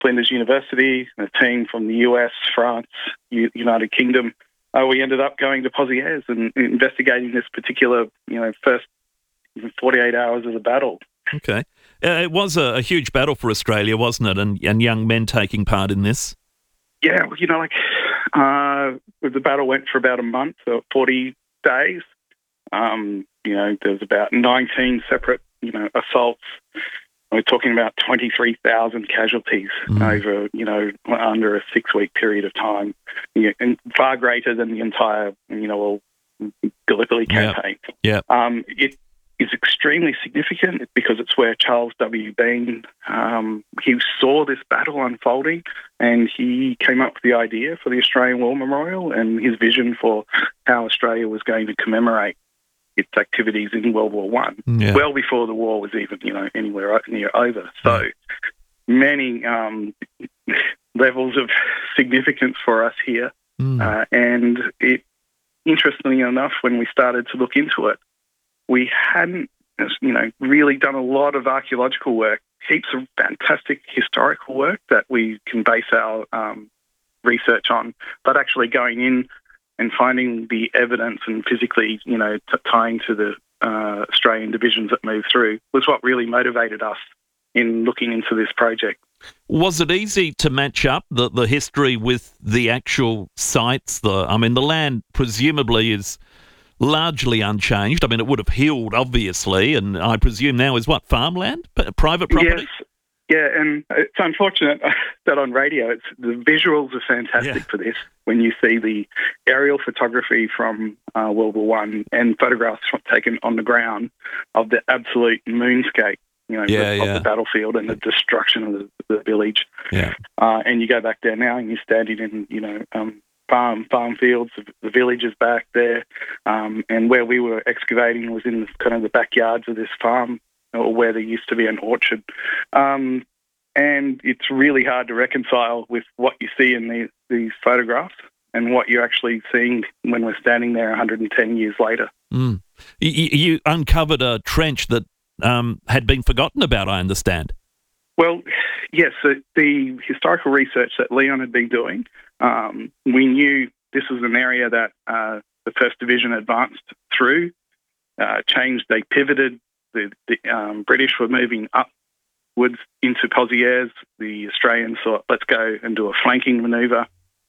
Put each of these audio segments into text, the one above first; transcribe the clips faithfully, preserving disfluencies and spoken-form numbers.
Flinders University, a team from the U S, France, U- United Kingdom. Uh, we ended up going to Pozieres and investigating this particular, you know, first forty-eight hours of the battle. Okay. Uh, it was a, a huge battle for Australia, wasn't it? And, and young men taking part in this. Yeah, you know, like uh, the battle went for about a month, so forty days. Um, you know, there was about nineteen separate, you know, assaults. We're talking about twenty-three thousand casualties mm. over, you know, under a six-week period of time, yeah, and far greater than the entire, you know, Gallipoli campaign. Yeah. Yep. Um, it is extremely significant because it's where Charles W. Bean, um, he saw this battle unfolding and he came up with the idea for the Australian War Memorial and his vision for how Australia was going to commemorate its activities in World War One, yeah. well before the war was even, you know, anywhere near over. So yeah. many um, levels of significance for us here. Mm. Uh, and it, interestingly enough, when we started to look into it, we hadn't, you know, really done a lot of archaeological work, heaps of fantastic historical work that we can base our um, research on, but actually going in and finding the evidence and physically, you know, t- tying to the uh, Australian divisions that moved through was what really motivated us in looking into this project. Was it easy to match up the, the history with the actual sites? The I mean, the land presumably is largely unchanged. I mean, it would have healed, obviously, and I presume now is what, farmland? P- private property? Yes. Yeah, and it's unfortunate that on radio, it's the visuals are fantastic yeah. for this. When you see the aerial photography from uh, World War One and photographs taken on the ground of the absolute moonscape, you know, yeah, of, yeah. of the battlefield and the destruction of the, the village. Yeah. Uh, and you go back there now and you're standing in, you know, um, farm farm fields. The village is back there, um, and where we were excavating was in kind of the backyards of this farm, or where there used to be an orchard. Um, and it's really hard to reconcile with what you see in the, these photographs and what you're actually seeing when we're standing there one hundred ten years later. Mm. You, you uncovered a trench that um, had been forgotten about, I understand. Well, yes, the, the historical research that Leon had been doing, um, we knew this was an area that uh, the First Division advanced through, uh, changed, they pivoted. The, the um, British were moving upwards into Pozieres. The Australians thought, let's go and do a flanking manoeuvre.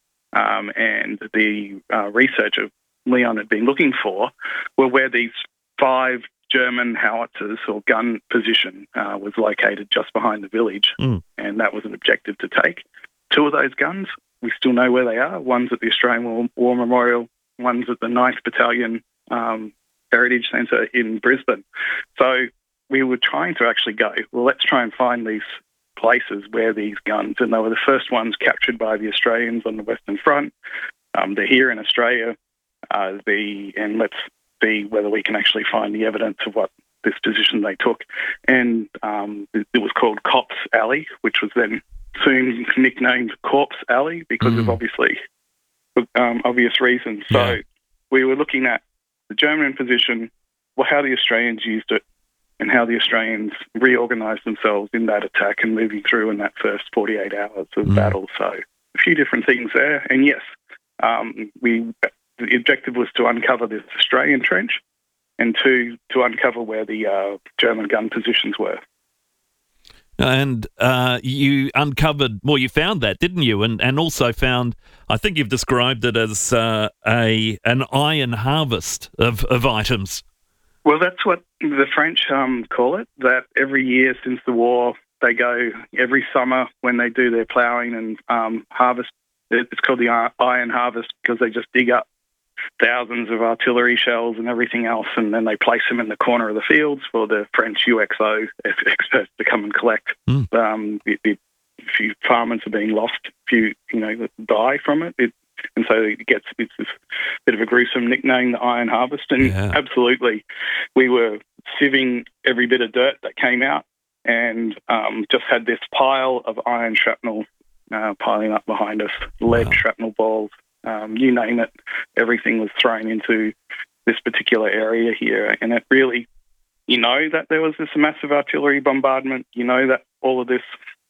Um, and the uh, research of Leon had been looking for were where these five German howitzers or gun position uh, was located just behind the village. Mm. And that was an objective to take. Two of those guns, we still know where they are. One's at the Australian War, War Memorial, one's at the ninth Battalion um, Heritage Centre in Brisbane. So we were trying to actually go, well, let's try and find these places where these guns, and they were the first ones captured by the Australians on the Western Front. Um, they're here in Australia. Uh, the and let's see whether we can actually find the evidence of what this position they took. And um, it, it was called Cops Alley, which was then soon nicknamed Corpse Alley because mm. of obviously um, obvious reasons. So yeah. we were looking at the German position, well, how the Australians used it, and how the Australians reorganised themselves in that attack and moving through in that first forty-eight hours of mm. battle. So a few different things there. And yes, um, we the objective was to uncover this Australian trench, and two, to uncover where the uh, German gun positions were. And uh, you uncovered, well, you found that, didn't you? And and also found, I think you've described it as uh, a an iron harvest of, of items. Well, that's what the French um, call it, that every year since the war, they go every summer when they do their ploughing and um, harvest. It's called the iron harvest because they just dig up thousands of artillery shells and everything else, and then they place them in the corner of the fields for the French U X O experts to come and collect. Mm. Um, it, it, a few farmers are being lost, a few, you know, die from it. it and so it gets it's this bit of a gruesome nickname, the iron harvest. And yeah. absolutely, we were sieving every bit of dirt that came out and um, just had this pile of iron shrapnel uh, piling up behind us, lead wow. shrapnel balls. Um, you name it, everything was thrown into this particular area here. And it really, you know that there was this massive artillery bombardment. You know that all of this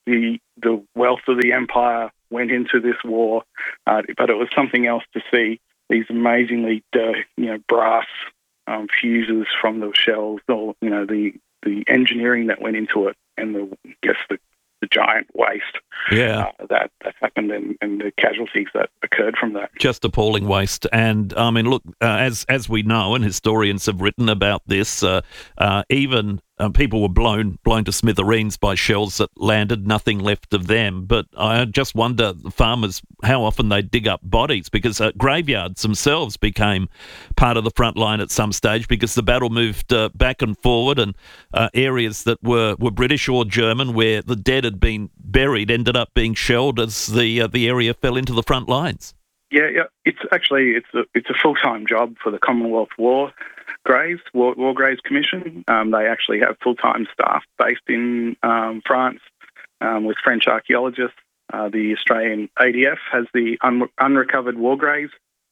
the the wealth of the empire went into this war, uh, but it was something else to see these amazingly, uh, you know, brass um, fuses from the shells, or you know, the the engineering that went into it, and the I guess the the giant waste Yeah. uh, that, that happened, and, and the casualties that occurred from that. Just appalling waste. And I mean, look, uh, as as we know, and historians have written about this, uh, uh, even uh, people were blown blown to smithereens by shells that landed, nothing left of them. But I just wonder, farmers, how often they dig up bodies, because uh, graveyards themselves became part of the front line at some stage, because the battle moved uh, back and forward, and uh, areas that were, were British or German, where the dead had been buried, ended up being shelled as the uh, the area fell into the front lines. Yeah, yeah. It's actually it's a it's a full time job for the Commonwealth War Graves War, War Graves Commission. Um, they actually have full time staff based in um, France um, with French archaeologists. Uh, the Australian A D F has the un- unrecovered war graves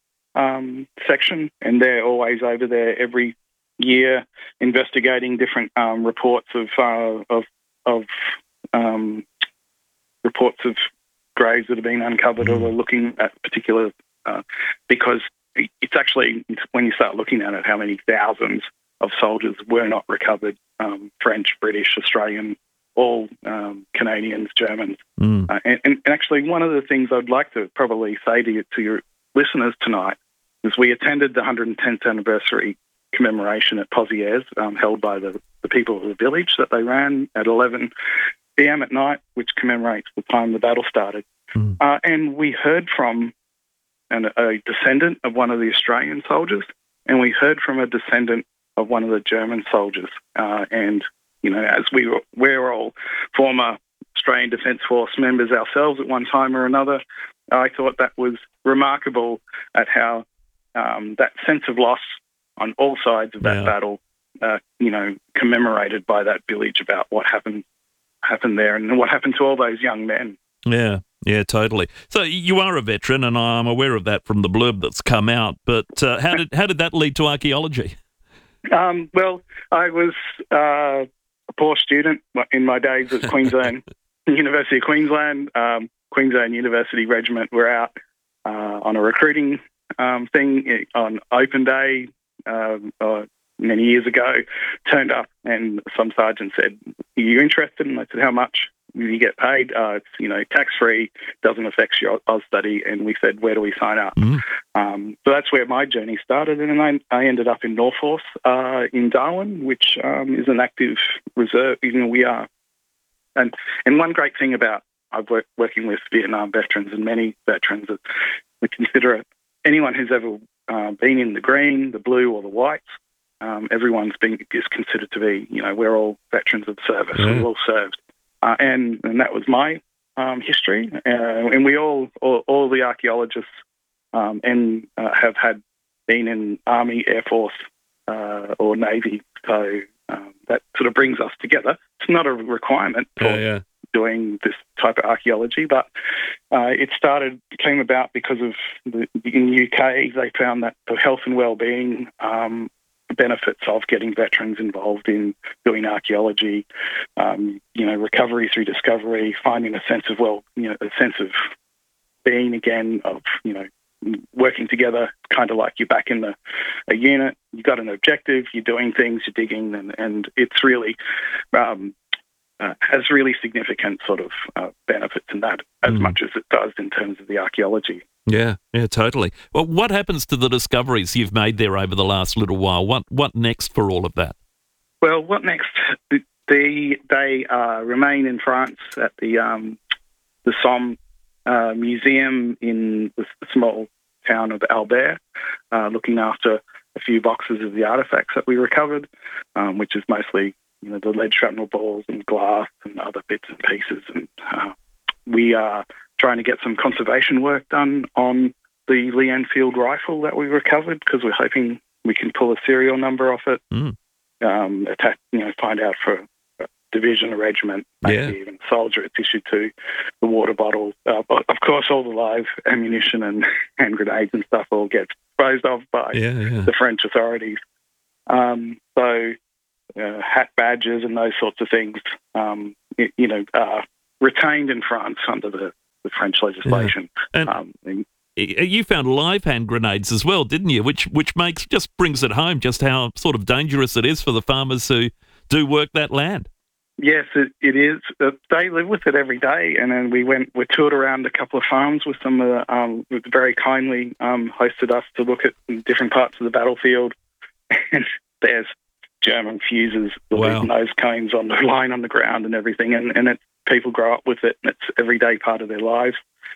um, section, and they're always over there every year investigating different um, reports of uh, of of um, reports of graves that have been uncovered, or we're looking at particular, uh, because it's actually, when you start looking at it, how many thousands of soldiers were not recovered, um, French, British, Australian, all um, Canadians, Germans. Mm. Uh, and, and actually, one of the things I'd like to probably say to, you, to your listeners tonight is we attended the one hundred tenth anniversary commemoration at Pozieres, um, held by the, the people of the village that they ran at eleven p.m. at night, which commemorates the time the battle started. Mm. Uh, and we heard from an, a descendant of one of the Australian soldiers, and we heard from a descendant of one of the German soldiers. Uh, and, you know, as we were, we're all former Australian Defence Force members ourselves at one time or another, I thought that was remarkable at how um, that sense of loss on all sides of that yeah. battle, uh, you know, commemorated by that village about what happened happened there and what happened to all those young men. Yeah, yeah, totally. So you are a veteran, and I'm aware of that from the blurb that's come out. But uh, how did how did that lead to archaeology? Um, well, I was uh, a poor student in my days at Queensland University of Queensland. Um, Queensland University Regiment were out uh, on a recruiting um, thing on open day um, uh, many years ago. Turned up, and some sergeant said, "Are you interested?" And I said, "How much do you get paid?" Uh, it's, you know, tax-free, doesn't affect your Oz study. And we said, "Where do we sign up?" Mm. Um, so that's where my journey started. And I, I ended up in Norforth uh, in Darwin, which um, is an active reserve. You know, we are. And and one great thing about I've worked working with Vietnam veterans, and many veterans, that we consider it, anyone who's ever uh, been in the green, the blue, or the whites, um, everyone's been is considered to be, you know, we're all veterans of service. Yeah. We've all served. Uh, and, and that was my um, history. Uh, and we all, all, all the archaeologists um, and uh, have had been in Army, Air Force, uh, or Navy. So um, that sort of brings us together. It's not a requirement for yeah, yeah. doing this type of archaeology, but uh, it started, came about because of the, in the U K, they found that the health and well-being um, benefits of getting veterans involved in doing archaeology, um, you know, recovery through discovery, finding a sense of, well, you know, a sense of being again, of, you know, working together, kind of like you're back in the, a unit, you've got an objective, you're doing things, you're digging, and, and it's really, um, uh, has really significant sort of uh, benefits in that, as mm. much as it does in terms of the archaeology. Yeah, yeah, totally. Well, what happens to the discoveries you've made there over the last little while? What what next for all of that? Well, what next? The, they uh, remain in France at the um, the Somme uh, Museum in the small town of Albert, uh, looking after a few boxes of the artefacts that we recovered, um, which is mostly, you know, the lead shrapnel balls and glass and other bits and pieces. And uh, we are trying to get some conservation work done on the Lee Enfield rifle that we recovered, because we're hoping we can pull a serial number off it, mm. um, attack, you know, find out for a division, a regiment, maybe yeah. even a soldier it's issued to, the water bottles. Uh, but of course, all the live ammunition and hand grenades and stuff all gets disposed of by yeah, yeah. the French authorities. Um, so uh, hat badges and those sorts of things, um, you, you know, uh, retained in France under the, the French legislation. Yeah. And um, and, you found live hand grenades as well, didn't you? Which which makes just brings it home just how sort of dangerous it is for the farmers who do work that land. Yes, it, it is. Uh, they live with it every day, and then we went, we toured around a couple of farms with some of the, um, very kindly um, hosted us to look at different parts of the battlefield. And there's German fuses with Wow. these nose cones on the line on the ground and everything, and, and it, people grow up with it, and it's everyday part of their lives.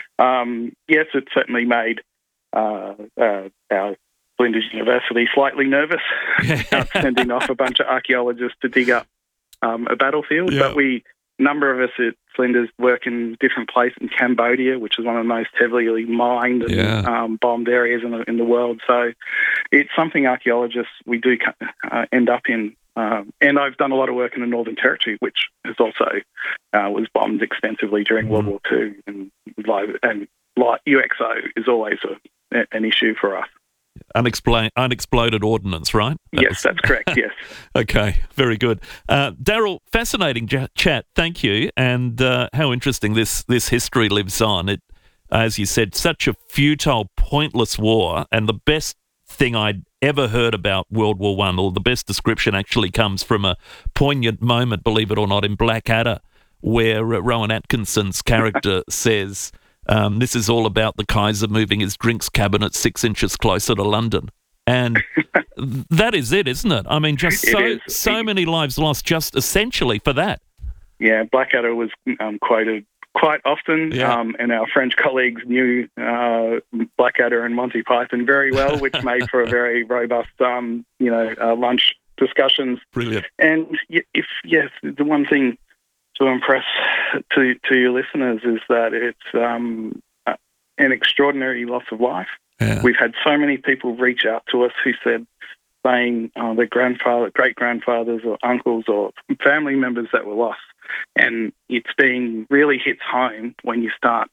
Um, yes, it certainly made uh, uh, our Flinders University slightly nervous about sending off a bunch of archaeologists to dig up um, a battlefield. Yeah. But we, a number of us at Flinders work in different places in Cambodia, which is one of the most heavily mined and Yeah. um, bombed areas in the, in the world. So it's something archaeologists, we do uh, end up in. Um, and I've done a lot of work in the Northern Territory, which has also uh, was bombed extensively during mm. World War Two, and live, and like U X O is always a, an issue for us. Unexplained, unexploded ordnance, right? That yes, was... that's correct. Yes. Okay, very good, uh, Daryl. Fascinating j- chat. Thank you, and uh, how interesting this this history lives on. It, as you said, such a futile, pointless war, and the best thing I'd ever heard about World War One, or the best description, actually comes from a poignant moment, believe it or not, in Blackadder, where uh, Rowan Atkinson's character says, um, "This is all about the Kaiser moving his drinks cabinet six inches closer to London," and that is it, isn't it? I mean, just so so many lives lost, just essentially for that. Yeah, Blackadder was um, quoted quite often, yeah. um, and our French colleagues knew uh, Blackadder and Monty Python very well, which made for a very robust, um, you know, uh, lunch discussions. Brilliant. And if yes, the one thing to impress to to your listeners is that it's um, an extraordinary loss of life. Yeah. We've had so many people reach out to us who said, saying uh, their grandfather, great grandfathers, or uncles, or family members that were lost. And it's been really hits home when you start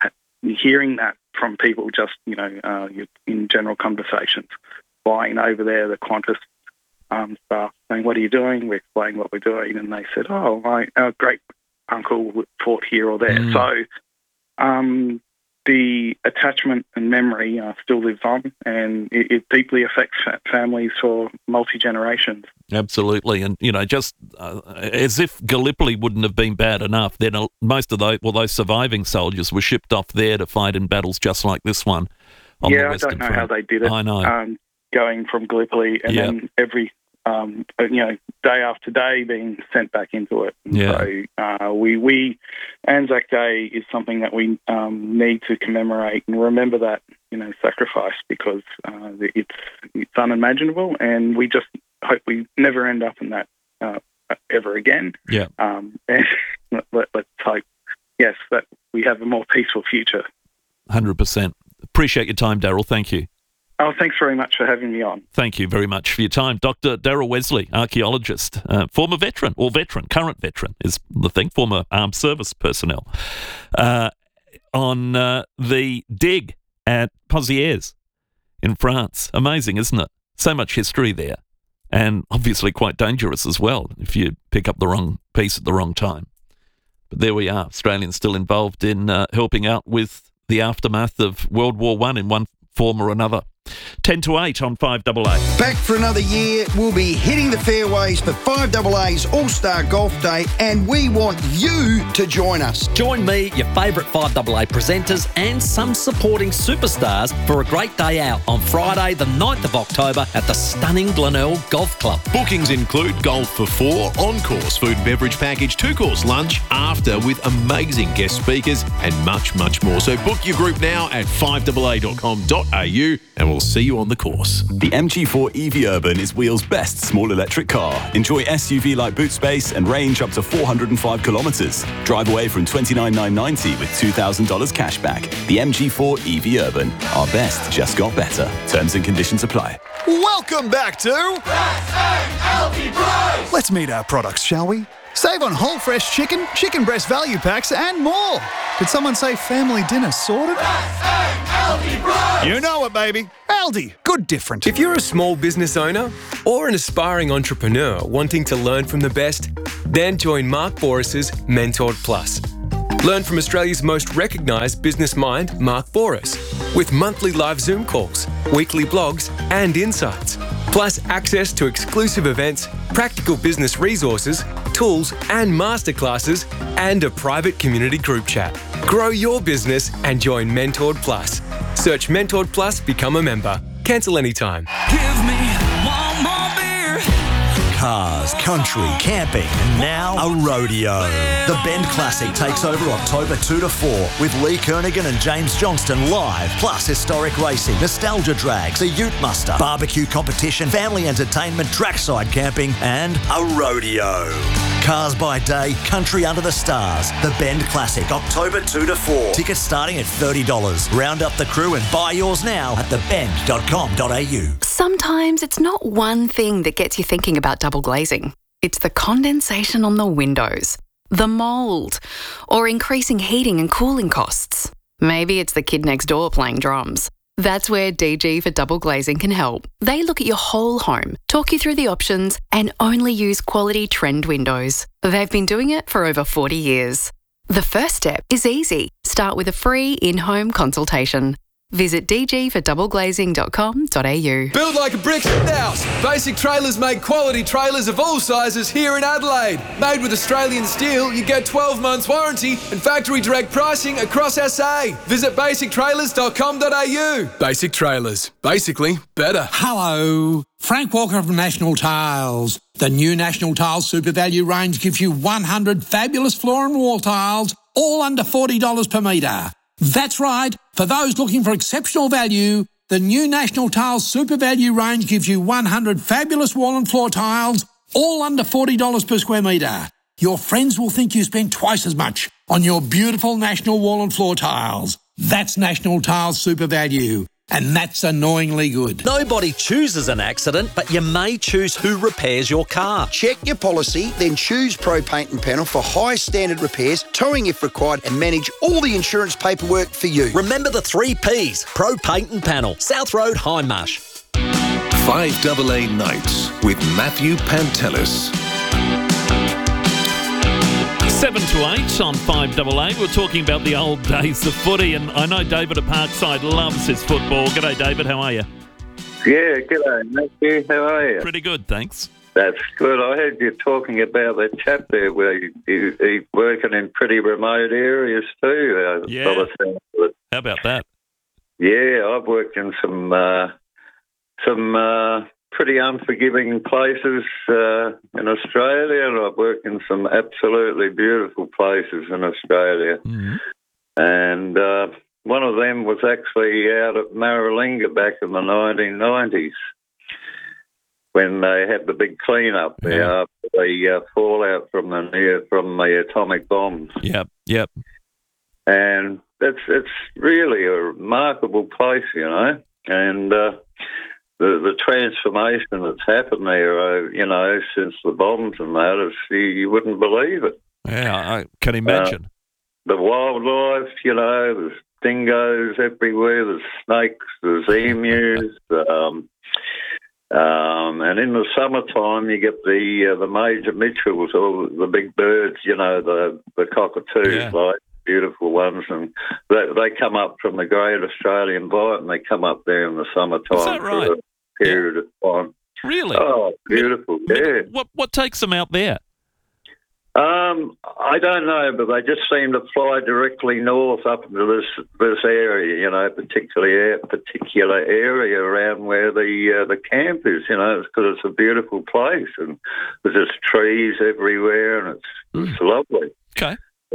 hearing that from people just, you know, uh, in general conversations, flying over there, the Qantas um, staff saying, "What are you doing?" We explain what we're doing, and they said, "Oh, my our great uncle fought here or there." Mm. So um, the attachment and memory uh, still lives on, and it, it deeply affects families for multi-generations. Absolutely, and you know, just uh, as if Gallipoli wouldn't have been bad enough, then uh, most of those, well, those surviving soldiers were shipped off there to fight in battles just like this one. On yeah, the I Western don't know Front. how they did it. I know. Um, going from Gallipoli and yep. then every, um, you know, day after day being sent back into it. And yeah. So uh, we, we, Anzac Day is something that we um, need to commemorate and remember that, you know, sacrifice, because uh, it's it's unimaginable, and we just hope we never end up in that uh, ever again. Yeah. Um, and let, let's hope, yes, that we have a more peaceful future. one hundred percent. Appreciate your time, Daryl. Thank you. Oh, thanks very much for having me on. Thank you very much for your time. Doctor Daryl Wesley, archaeologist, uh, former veteran, or veteran, current veteran is the thing, former armed service personnel, uh, on uh, the dig at Pozières in France. Amazing, isn't it? So much history there, and obviously quite dangerous as well if you pick up the wrong piece at the wrong time. But there we are, Australians still involved in uh, helping out with the aftermath of World War One in one form or another. ten to eight on five double A. Back for another year. We'll be hitting the fairways for five double A's All-Star Golf Day, and we want you to join us. Join me, your favourite five double A presenters, and some supporting superstars for a great day out on Friday, the ninth of October at the stunning Glenelg Golf Club. Bookings include golf for four, on-course food and beverage package, two-course lunch, after with amazing guest speakers, and much, much more. So book your group now at five double A dot com dot a u, and we'll see you on the course. The M G four E V Urban is Wheel's best small electric car. Enjoy S U V-like boot space and range up to four hundred five kilometres. Drive away from twenty-nine thousand nine hundred ninety dollars with two thousand dollars cash back. The M G four E V Urban. Our best just got better. Terms and conditions apply. Welcome back to S A L T Price! Let's meet our products, shall we? Save on whole fresh chicken, chicken breast value packs, and more. Did someone say family dinner sorted? S A L T Price! You know it, baby. Aldi, good different. If you're a small business owner or an aspiring entrepreneur wanting to learn from the best, then join Mark Boris's Mentored Plus. Learn from Australia's most recognised business mind, Mark Boris, with monthly live Zoom calls, weekly blogs and insights, plus access to exclusive events, practical business resources, tools and masterclasses, and a private community group chat. Grow your business and join Mentored Plus. Search Mentored Plus, become a member. Cancel anytime. Give me one more beer. Cars, country, camping, and now a rodeo. The Bend Classic takes over October two to four with Lee Kernaghan and James Johnston live, plus historic racing, nostalgia drags, a ute muster, barbecue competition, family entertainment, trackside camping, and a rodeo. Cars by day, country under the stars. The Bend Classic, October two to four. Tickets starting at thirty dollars. Round up the crew and buy yours now at the bend dot com dot a u. Sometimes it's not one thing that gets you thinking about double glazing. It's the condensation on the windows, the mould, or increasing heating and cooling costs. Maybe it's the kid next door playing drums. That's where D G for Double Glazing can help. They look at your whole home, talk you through the options, and only use quality trend windows. They've been doing it for over forty years. The first step is easy. Start with a free in-home consultation. Visit d g for double glazing dot com dot a u. Build like a brick house. Basic Trailers make quality trailers of all sizes here in Adelaide. Made with Australian steel, you get twelve months warranty and factory direct pricing across S A. Visit basic trailers dot com dot a u. Basic Trailers. Basically better. Hello. Frank Walker from National Tiles. The new National Tiles Super Value range gives you one hundred fabulous floor and wall tiles, all under forty dollars per metre. That's right. For those looking for exceptional value, the new National Tiles Super Value range gives you one hundred fabulous wall and floor tiles, all under forty dollars per square metre. Your friends will think you spent twice as much on your beautiful National wall and floor tiles. That's National Tiles Super Value. And that's annoyingly good. Nobody chooses an accident, but you may choose who repairs your car. Check your policy, then choose Pro Paint and Panel for high standard repairs, towing if required, and manage all the insurance paperwork for you. Remember the three Ps, Pro Paint and Panel, South Road, Hindmarsh. five double A Nights with Matthew Pantelis. Seven to eight on five double A. We're talking about the old days of footy, and I know David at Parkside loves his football. G'day, David. How are you? Yeah, g'day, Matthew. How are you? Pretty good, thanks. That's good. I heard you talking about that chap there where you, you, you working in pretty remote areas too. Uh, Yeah. by the sound of it. How about that? Yeah, I've worked in some uh, some uh, pretty unforgiving places uh, in Australia, and I've worked in some absolutely beautiful places in Australia. Mm-hmm. And uh, one of them was actually out at Maralinga back in the nineteen nineties when they had the big clean-up Yeah. there after the uh, fallout from the from the atomic bombs. Yep, yep. And it's it's really a remarkable place, you know, and uh, the the transformation that's happened there, uh, you know, since the bombs and that, is, you, you wouldn't believe it. Yeah, I can imagine. Uh, the wildlife, you know, there's dingoes everywhere, there's snakes, there's emus, um, um, and in the summertime you get the uh, the major Mitchells, all the big birds, you know, the the cockatoos, Yeah. like beautiful ones, and they, they come up from the Great Australian Bight, and they come up there in the summertime Is that right? for a period of time. Really? Oh, beautiful, yeah. What what takes them out there? Um, I don't know, but they just seem to fly directly north up into this this area, you know, particularly particular area around where the uh, the camp is, you know, because it's a beautiful place and there's just trees everywhere and it's, Mm. it's lovely. Okay.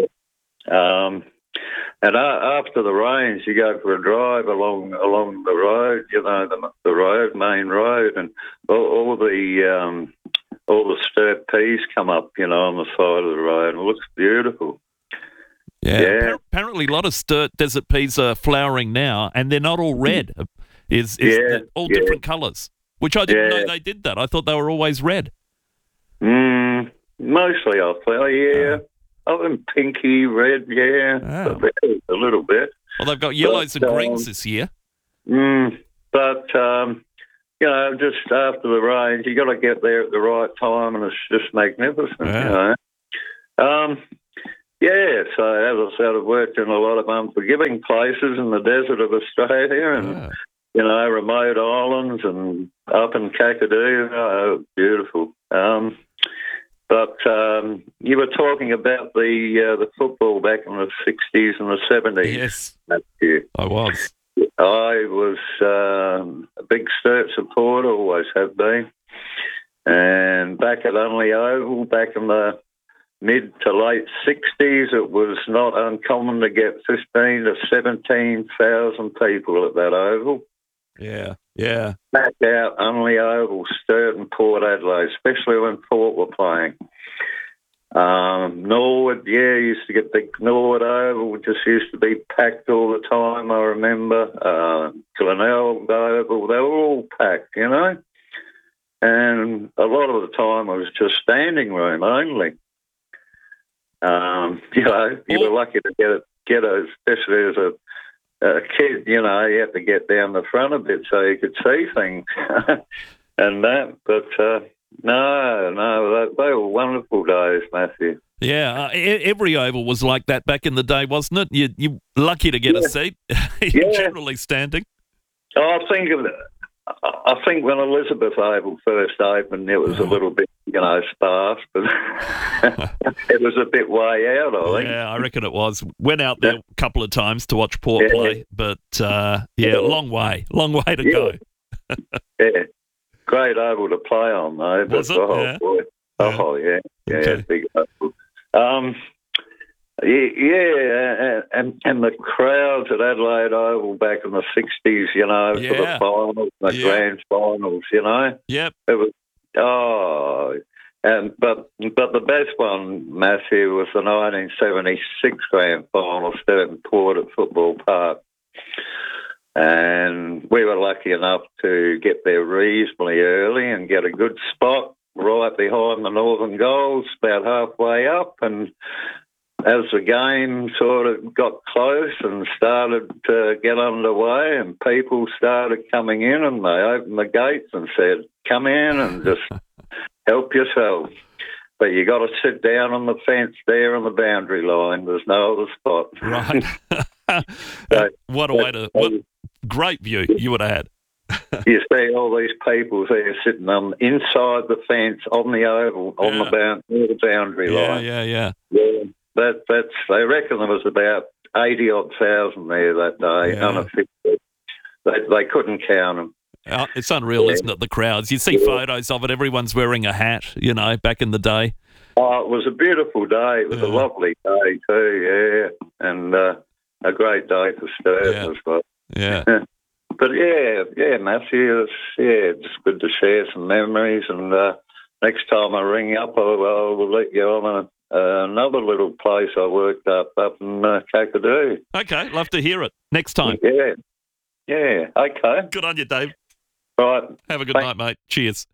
Um, and uh, after the rains, you go for a drive along along the road, you know, the, the road, main road, and all, all the um, all the sturt peas come up, you know, on the side of the road, and it looks beautiful. Yeah. Yeah. Appar- Apparently, a lot of sturt desert peas are flowering now, and they're not all red. Is is Yeah, they're all yeah. different colours? Which I didn't Yeah. know they did that. I thought they were always red. Mm, mostly, I feel, yeah. Oh, and pinky, red, yeah, Oh. a little bit. Well, they've got yellows But, and um, greens this year. Mm, but, um, you know, just after the rains, you got to get there at the right time, and it's just magnificent, Yeah. you know. Um, Yeah, so as I said, I've worked in a lot of unforgiving places in the desert of Australia and, Yeah. you know, remote islands and up in Kakadu. Oh, beautiful. Um, but um, you were talking about the uh, the football back in the sixties and the seventies. Yes, Matthew. I was. I was um, a big Sturt supporter, always have been. And back at Unley Oval, back in the mid to late sixties, it was not uncommon to get fifteen to seventeen thousand people at that oval. Yeah, yeah. Back out Unley Oval, Sturt and Port Adelaide, especially when Port were playing. Um, Norwood, yeah, used to get big Norwood Oval, just used to be packed all the time, I remember. Uh, Glenelg Oval, they were all packed, you know. And a lot of the time it was just standing room only. Um, you know, you were lucky to get it, get it, especially as a, a kid, you know, you had to get down the front a bit so you could see things and that. But uh, no, no, they, they were wonderful days, Matthew. Yeah, uh, e- every oval was like that back in the day, wasn't it? You, you're lucky to get Yeah. a seat. You're Yeah. generally standing. Oh, I think of it. I think when Elizabeth Oval first opened, it was a little bit, you know, sparse, but it was a bit way out, I think. Yeah, I reckon it was. Went out there a couple of times to watch Port Yeah. play, but uh, yeah, long way, long way to Yeah. go. Yeah. Great oval to play on, though. Was but, it? Oh, Yeah. boy. Oh, yeah. Yeah, Okay. big oval. Um, yeah, yeah, and, and the crowds at Adelaide Oval back in the sixties, you know, for the Yeah. finals, the Yeah. grand finals, you know. Yep. It was, oh, and but but the best one, Matthew, was the nineteen seventy-six grand final, Sturt and Port at Football Park. And we were lucky enough to get there reasonably early and get a good spot right behind the Northern Goals, about halfway up. And as the game sort of got close and started to get underway and people started coming in and they opened the gates and said, come in and just help yourself. But you got to sit down on the fence there on the boundary line. There's no other spot. Right. So, what a way to... What great view you would have had. you see all these people there sitting on inside the fence on the oval on Yeah. the, bound, near the boundary Yeah, line. yeah, yeah. Yeah, that that's. They reckon there was about eighty odd thousand there that day, Yeah. unofficially. They they couldn't count them. Uh, It's unreal, isn't it, the crowds? You see photos of it, everyone's wearing a hat, you know, back in the day. Oh, it was a beautiful day. It was a lovely day too. Yeah, and uh, a great day for Sturt Yeah. as well. Yeah. But yeah, yeah, Matthew, it's, yeah, it's good to share some memories. And uh, next time I ring up, I'll, I'll let you on a, uh, another little place I worked up up in uh, Kakadu. Okay, love to hear it. Next time. Yeah, yeah, okay. Good on you, Dave. Right. Have a good night, mate. Cheers.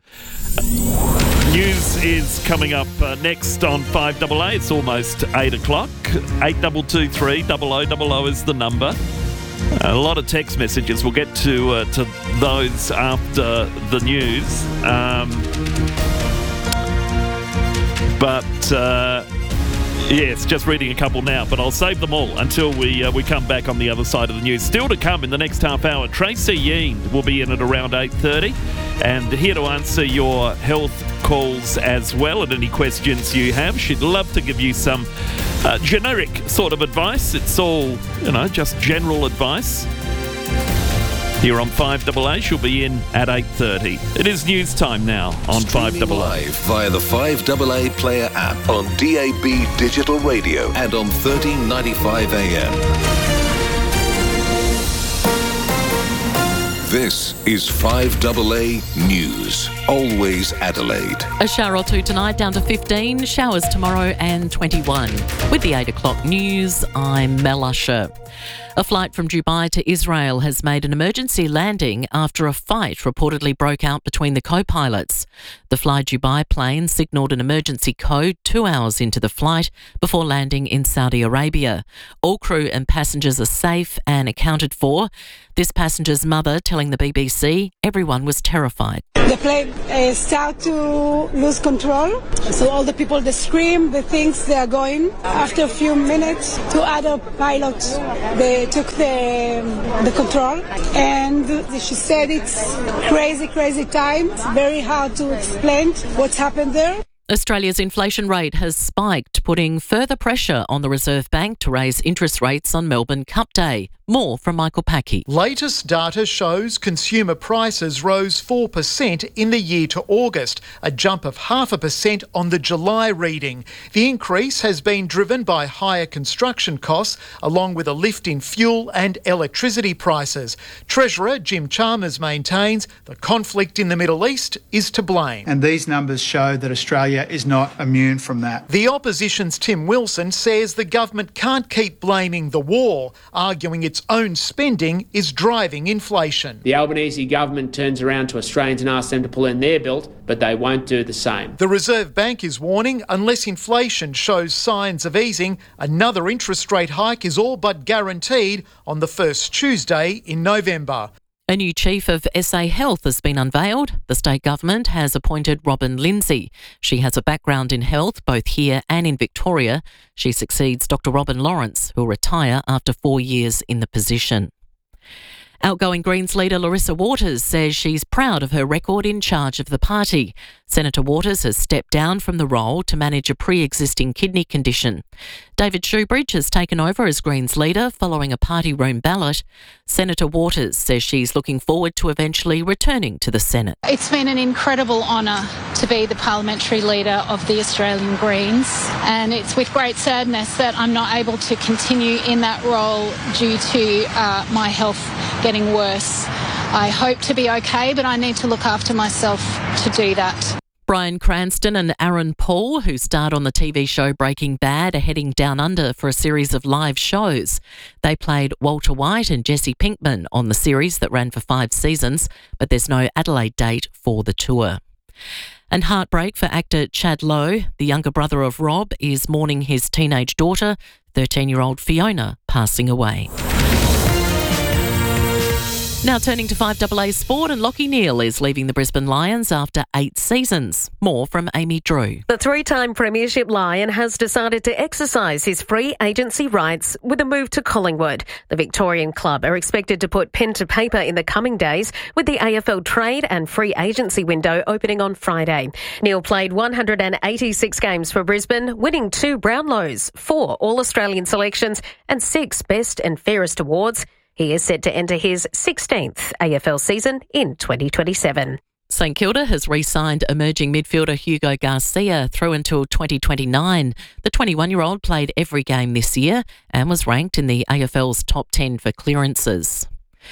News is coming up uh, next on five double A. It's almost eight o'clock. eight two two three, double oh double oh is the number. A lot of text messages. We'll get to uh, to those after the news. Um, but uh, yes, just reading a couple now. But I'll save them all until we uh, we come back on the other side of the news. Still to come in the next half hour. Tracy Yeen will be in at around eight thirty, and here to answer your health calls as well and any questions you have. She'd love to give you some uh, generic sort of advice. It's all, you know, just general advice. Here on five double A, she'll be in at eight thirty. It is news time now on five double A. Live via the five double A Player app on D A B Digital Radio and on thirteen ninety-five A M. This is five double A News. Always Adelaide. A shower or two tonight, down to fifteen. Showers tomorrow and twenty-one. With the eight o'clock news, I'm Mel Usher. A flight from Dubai to Israel has made an emergency landing after a fight reportedly broke out between the co-pilots. The Fly Dubai plane signalled an emergency code two hours into the flight before landing in Saudi Arabia. All crew and passengers are safe and accounted for. This passenger's mother telling the B B C everyone was terrified. The plane uh, start to lose control. So all the people, they scream, they think they are going. After a few minutes, two other pilots, they took the, the control. And she said it's crazy, crazy time. It's very hard to explain what's happened there. Australia's inflation rate has spiked, putting further pressure on the Reserve Bank to raise interest rates on Melbourne Cup Day. More from Michael Packey. Latest data shows consumer prices rose four percent in the year to August, a jump of half a percent on the July reading. The increase has been driven by higher construction costs, along with a lift in fuel and electricity prices. Treasurer Jim Chalmers maintains the conflict in the Middle East is to blame. And these numbers show that Australia is not immune from that. The opposition's Tim Wilson says the government can't keep blaming the war, arguing its own spending is driving inflation. The Albanese government turns around to Australians and asks them to pull in their belt, but they won't do the same. The Reserve Bank is warning unless inflation shows signs of easing, another interest rate hike is all but guaranteed on the first Tuesday in November. A new chief of S A Health has been unveiled. The state government has appointed Robin Lindsay. She has a background in health, both here and in Victoria. She succeeds Doctor Robin Lawrence, who will retire after four years in the position. Outgoing Greens leader Larissa Waters says she's proud of her record in charge of the party. Senator Waters has stepped down from the role to manage a pre-existing kidney condition. David Shoebridge has taken over as Greens leader following a party room ballot. Senator Waters says she's looking forward to eventually returning to the Senate. It's been an incredible honour to be the parliamentary leader of the Australian Greens, and it's with great sadness that I'm not able to continue in that role due to uh, my health getting worse. I hope to be okay, but I need to look after myself to do that. Bryan Cranston and Aaron Paul, who starred on the T V show Breaking Bad, are heading down under for a series of live shows. They played Walter White and Jesse Pinkman on the series that ran for five seasons, but there's no Adelaide date for the tour. And heartbreak for actor Chad Lowe. The younger brother of Rob is mourning his teenage daughter, thirteen-year-old Fiona, passing away. Now turning to five double A Sport, and Lachie Neale is leaving the Brisbane Lions after eight seasons. More from Amy Drew. The three-time Premiership Lion has decided to exercise his free agency rights with a move to Collingwood. The Victorian club are expected to put pen to paper in the coming days, with the A F L trade and free agency window opening on Friday. Neale played one hundred eighty-six games for Brisbane, winning two Brownlows, four All-Australian selections and six Best and Fairest awards. He is set to enter his sixteenth A F L season in twenty twenty-seven. St Kilda has re-signed emerging midfielder Hugo Garcia through until twenty twenty-nine. The twenty-one-year-old played every game this year and was ranked in the A F L's top ten for clearances.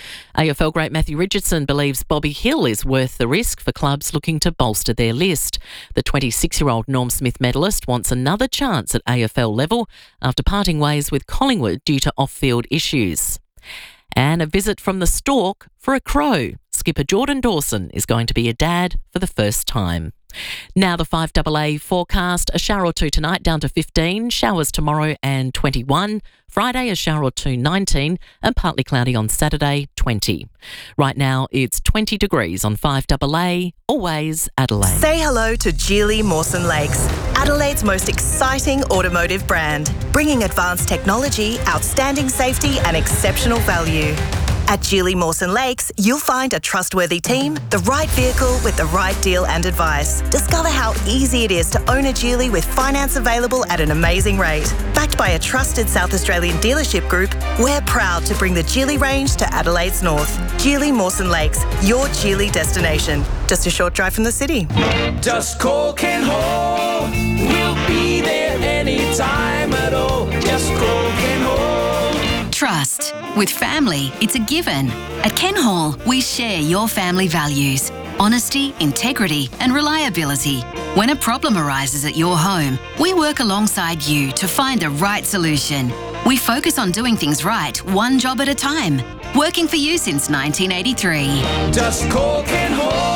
A F L great Matthew Richardson believes Bobby Hill is worth the risk for clubs looking to bolster their list. The twenty-six-year-old Norm Smith medalist wants another chance at A F L level after parting ways with Collingwood due to off-field issues. And a visit from the Stork for a crow. Skipper Jordan Dawson is going to be a dad for the first time. Now the five double A forecast, a shower or two tonight down to fifteen, showers tomorrow and twenty-one, Friday a shower or two, nineteen, and partly cloudy on Saturday, twenty. Right now it's twenty degrees on five double A, always Adelaide. Say hello to Geely Mawson Lakes, Adelaide's most exciting automotive brand, bringing advanced technology, outstanding safety and exceptional value. At Geely Mawson Lakes, you'll find a trustworthy team, the right vehicle with the right deal and advice. Discover how easy it is to own a Geely with finance available at an amazing rate. Backed by a trusted South Australian dealership group, we're proud to bring the Geely range to Adelaide's north. Geely Mawson Lakes, your Geely destination. Just a short drive from the city. Just call Ken Hall. We'll be there anytime at all. Just call Ken Hall. Trust. With family, it's a given. At Ken Hall, we share your family values. Honesty, integrity and reliability. When a problem arises at your home, we work alongside you to find the right solution. We focus on doing things right, one job at a time. Working for you since nineteen eighty-three. Just call Ken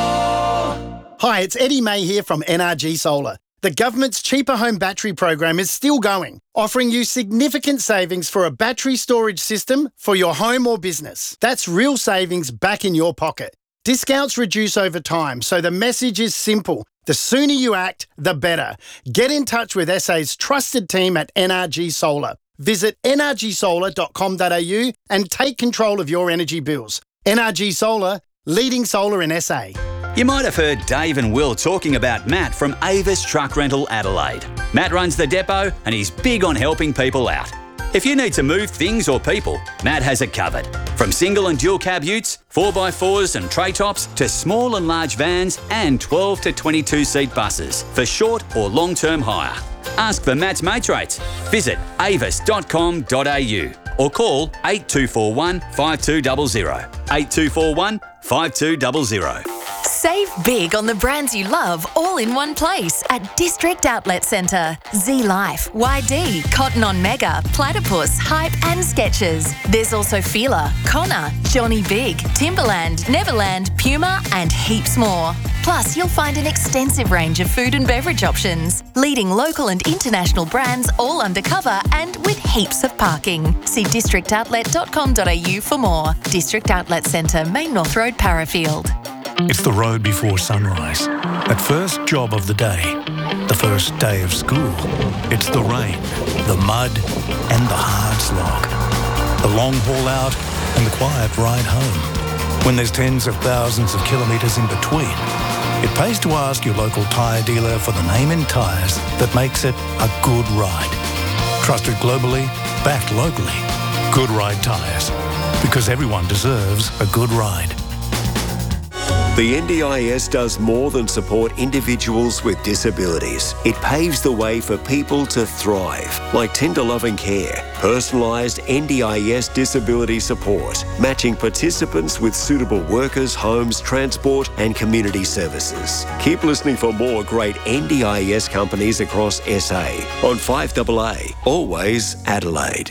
Hall. Hi, it's Eddie May here from N R G Solar. The government's Cheaper Home Battery program is still going, offering you significant savings for a battery storage system for your home or business. That's real savings back in your pocket. Discounts reduce over time, so the message is simple. The sooner you act, the better. Get in touch with S A's trusted team at N R G Solar. Visit n r g solar dot com dot a u and take control of your energy bills. N R G Solar, leading solar in S A. You might have heard Dave and Will talking about Matt from Avis Truck Rental Adelaide. Matt runs the depot and he's big on helping people out. If you need to move things or people, Matt has it covered. From single and dual cab utes, four by fours and tray tops, to small and large vans and twelve to twenty-two seat buses for short or long-term hire. Ask for Matt's mates rates. Visit avis dot com dot a u or call eight two four one, five two zero zero. eight two four one, five two zero zero. Save big on the brands you love all in one place at District Outlet Centre. Z-Life, Y D, Cotton On Mega, Platypus, Hype and Skechers. There's also Fila, Connor, Johnny Big, Timberland, Neverland, Puma and heaps more. Plus, you'll find an extensive range of food and beverage options. Leading local and international brands all undercover and with heaps of parking. See district outlet dot com dot a u for more. District Outlet Centre, Main North Road, Parafield. It's the road before sunrise. That first job of the day. The first day of school. It's the rain, the mud and the hard slog. The long haul out and the quiet ride home. When there's tens of thousands of kilometres in between, it pays to ask your local tyre dealer for the name in tyres that makes it a good ride. Trusted globally, backed locally. Good Ride Tyres. Because everyone deserves a good ride. The N D I S does more than support individuals with disabilities. It paves the way for people to thrive, like tender loving care, personalised N D I S disability support, matching participants with suitable workers, homes, transport and community services. Keep listening for more great N D I S companies across S A on five A A, always Adelaide.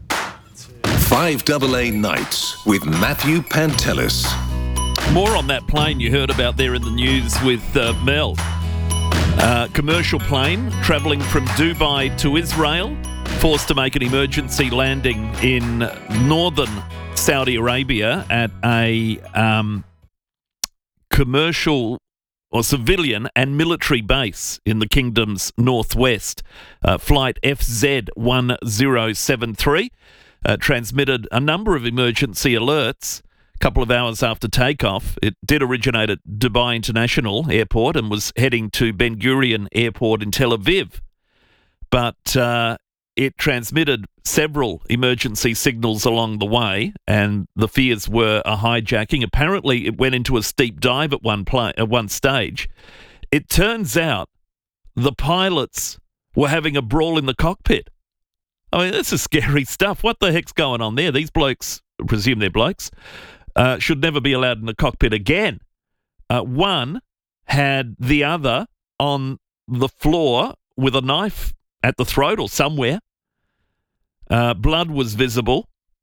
five A A Nights with Matthew Pantelis. More on that plane you heard about there in the news with uh, Mel. Uh, commercial plane travelling from Dubai to Israel, forced to make an emergency landing in northern Saudi Arabia at a um, commercial or civilian and military base in the kingdom's northwest. Uh, flight F Z one zero seven three uh, transmitted a number of emergency alerts. Couple of hours after takeoff. It did originate at Dubai International Airport and was heading to Ben Gurion Airport in Tel Aviv. But uh, it transmitted several emergency signals along the way, and the fears were a hijacking. Apparently, it went into a steep dive at one pla- at one stage. It turns out the pilots were having a brawl in the cockpit. I mean, this is scary stuff. What the heck's going on there? These blokes, I presume they're blokes, Uh, should never be allowed in the cockpit again. Uh, one had the other on the floor with a knife at the throat or somewhere. Uh, blood was visible.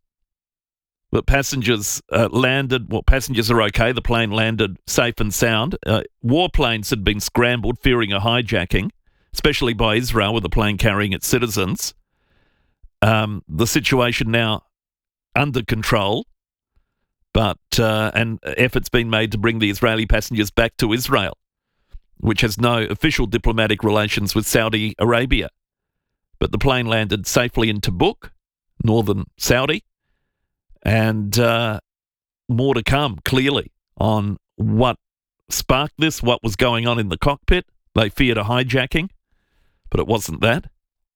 But passengers uh, landed, well, passengers are okay. The plane landed safe and sound. Uh, warplanes had been scrambled, fearing a hijacking, especially by Israel, with the plane carrying its citizens. Um, the situation now under control. But uh, and efforts been made to bring the Israeli passengers back to Israel, which has no official diplomatic relations with Saudi Arabia. But the plane landed safely in Tabuk, northern Saudi, and uh, more to come, clearly, on what sparked this, what was going on in the cockpit. They feared a hijacking, but it wasn't that.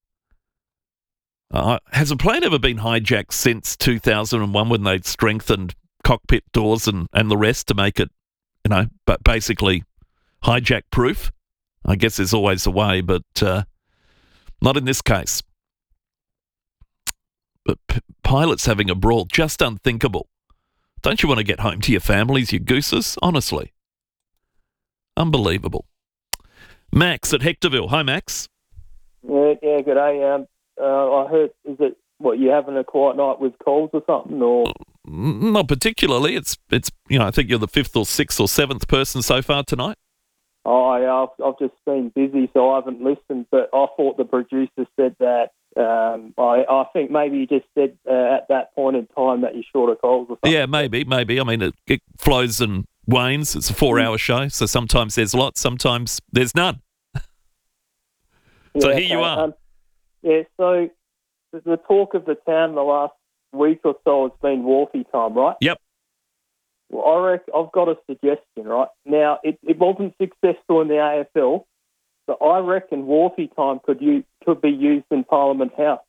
Uh, has a plane ever been hijacked since two thousand one when they'd strengthened cockpit doors and, and the rest to make it, you know, but basically hijack proof? I guess there's always a way, but uh, not in this case. But p- pilots having a brawl, just unthinkable. Don't you want to get home to your families, you gooses? Honestly. Unbelievable. Max at Hectorville. Hi, Max. Yeah, yeah, good day. Um, uh, I heard, is it, what, you having a quiet night with calls or something, or...? Not particularly. It's, it's you know, I think you're the fifth or sixth or seventh person so far tonight. Oh, yeah, I've, I've just been busy, so I haven't listened, but I thought the producer said that. Um, I, I think maybe you just said uh, at that point in time that you're short of calls or something. Yeah, maybe, maybe. I mean, it, it flows and wanes. It's a four-hour show, so sometimes there's lots, sometimes there's none. So Yeah, here you okay, are. Um, yeah, so the, the talk of the town the last week or so has been Wharfie time, right? Yep. Well, I reckon I've got a suggestion, right? Now, it, it wasn't successful in the A F L, but I reckon Wharfie time could use, could be used in Parliament House.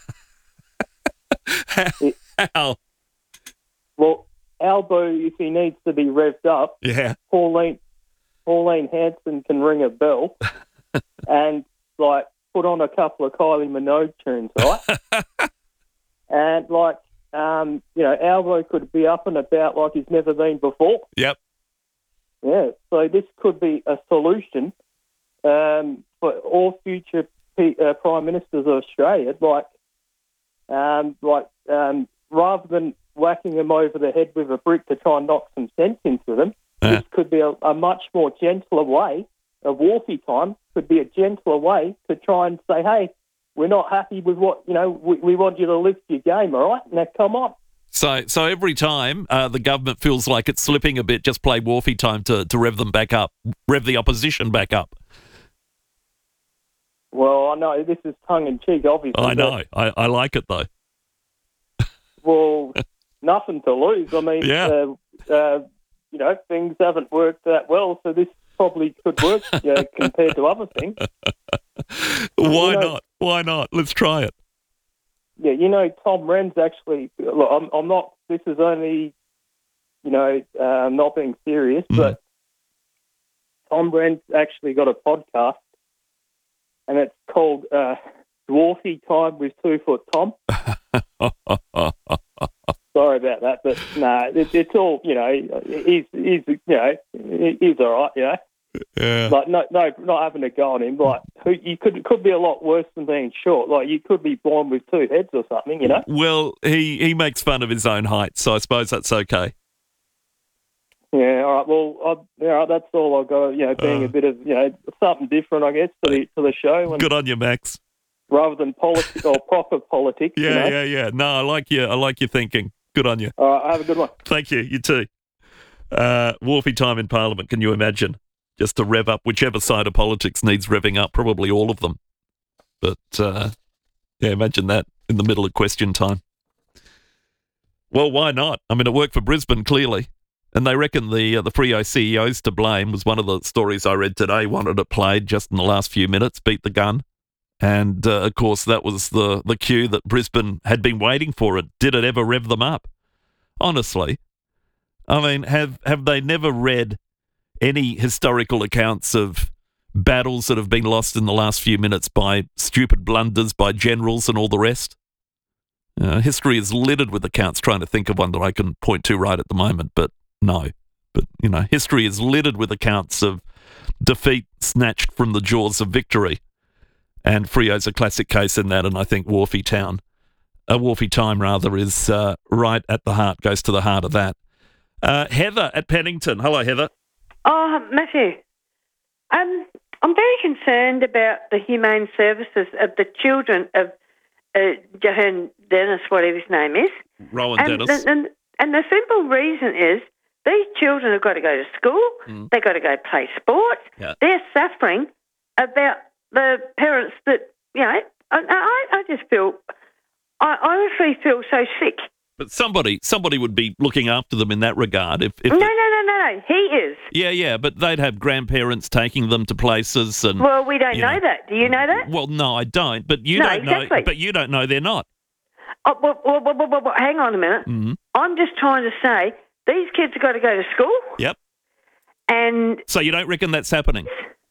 it, How? Well, Albo, if he needs to be revved up, Yeah. Pauline Pauline Hanson can ring a bell and like put on a couple of Kylie Minogue tunes, right? and like um, you know, Albo could be up and about like he's never been before. Yep. Yeah. So this could be a solution um, for all future P- uh, prime ministers of Australia. Like, um, like um, rather than whacking them over the head with a brick to try and knock some sense into them, Uh. this could be a, a much more gentler way. A Wharfie time could be a gentler way to try and say, hey, we're not happy with what, you know, we, we want you to lift your game, all right? Now, come on. So so every time uh, the government feels like it's slipping a bit, just play Wharfie time to, to rev them back up, rev the opposition back up. Well, I know this is tongue-in-cheek, obviously. I know. I, I like it, though. Well, nothing to lose. I mean, Yeah. uh, uh, you know, things haven't worked that well, so this probably could work you know, compared to other things. Why You know- not? Why not? Let's try it. Yeah, you know, Tom Wren's actually, look, I'm, I'm not, this is only, you know, uh, not being serious, Mm. but Tom Wren's actually got a podcast, and it's called uh, Dwarfy Time with Two Foot Tom. Sorry about that, but no, it, it's all, you know, he's, he's you know, he's all right, you know. Yeah. Like, no, no, not having a go on him. Like, who, you could, it could be a lot worse than being short. Like, you could be born with two heads or something, you know. Well, he, he makes fun of his own height, so I suppose that's okay. Yeah, all right. Well, I, all right, that's all I've got. You know, being Uh. a bit of, you know, something different, I guess, to the to the show, and Good on you, Max. rather than politics or proper politics. Yeah, you know? yeah, yeah. No, I like you. I like your thinking. Good on you. All right, have a good one. Thank you. You too. Uh, Wharfie time in Parliament. Can you imagine? Just to rev up whichever side of politics needs revving up. Probably all of them. But uh, yeah, imagine that in the middle of question time. Well, why not? I mean, it worked for Brisbane clearly, and they reckon the uh, the Freo C E O's to blame. Was one of the stories I read today. Wanted it played just in the last few minutes. Beat the gun. And, uh, of course, that was the, the cue that Brisbane had been waiting for. It. Did it ever rev them up? Honestly. I mean, have have they never read any historical accounts of battles that have been lost in the last few minutes by stupid blunders by generals and all the rest? Uh, history is littered with accounts, trying to think of one that I can point to right at the moment, but no. But, you know, history is littered with accounts of defeat snatched from the jaws of victory. And Freo's a classic case in that, and I think Wharfie Town, uh, Wharfie Time rather, is uh, right at the heart, goes to the heart of that. Uh, Heather at Pennington. Hello, Heather. Oh, Matthew, um, I'm very concerned about the humane services of the children of uh, Johan Dennis, whatever his name is. Rowan and Dennis. The, and, and the simple reason is these children have got to go to school, Mm. they've got to go play sport, Yeah. they're suffering about the parents that, you know, I, I, I just feel, I honestly feel so sick. But somebody somebody would be looking after them in that regard. If, if No, no, no, no, no, he is. Yeah, yeah, but they'd have grandparents taking them to places and... Well, we don't you know, that. Do you know that? Well, no, I don't, but you No, don't exactly. know. But you don't know they're not. Oh, well, well, well, well, well, well, hang on a minute. Mhm. I'm just trying to say these kids have got to go to school, Yep. and So you don't reckon that's happening?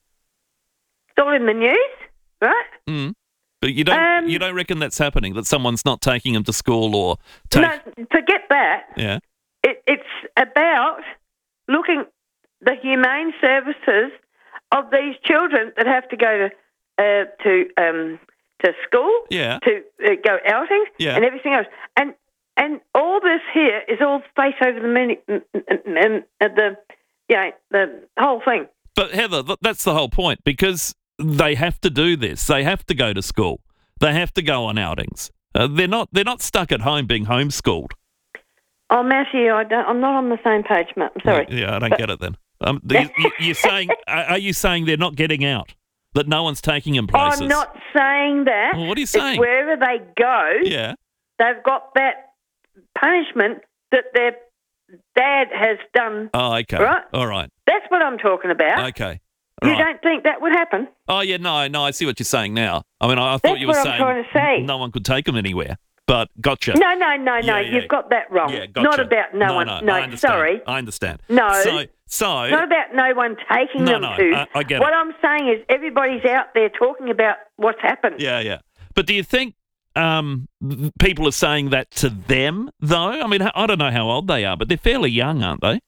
it's all in the news, right? Mm. But you don't Um, you don't reckon that's happening, that someone's not taking them to school or take... No, forget that. Yeah. It, it's about looking the humane services of these children that have to go to uh, to um, to school, Yeah. to uh, go outing, Yeah. and everything else. And and all this here is all face over the mini, and, and, and the you know, the whole thing. But Heather, th- that's the whole point, because they have to do this. They have to go to school. They have to go on outings. Uh, they're not they're not stuck at home being homeschooled. Oh, Matthew, I don't, I'm not on the same page, Matt. I'm sorry. Yeah, I don't But- get it then. Um, the, you, you're saying, are are you saying they're not getting out? That no one's taking them places? I'm not saying that. Well, what are you It's saying? wherever they go, Yeah. they've got that punishment that their dad has done. Oh, okay. Right? All right. That's what I'm talking about. Okay. You Right. don't think that would happen? Oh, yeah, no, no, I see what you're saying now. I mean, I, I thought That's you were what I'm saying trying to say. no one could take them anywhere, but gotcha. No, no, no, no. Yeah, yeah. You've got that wrong. Yeah, gotcha. Not about no, one. No, No, I understand. sorry. I understand. No. So, so Not about no one taking No, them no, to. I- I get what it. I'm saying is everybody's out there talking about what's happened. yeah, yeah. But do you think um, th- people are saying that to them, though? I mean, I don't know how old they are, but they're fairly young, aren't they?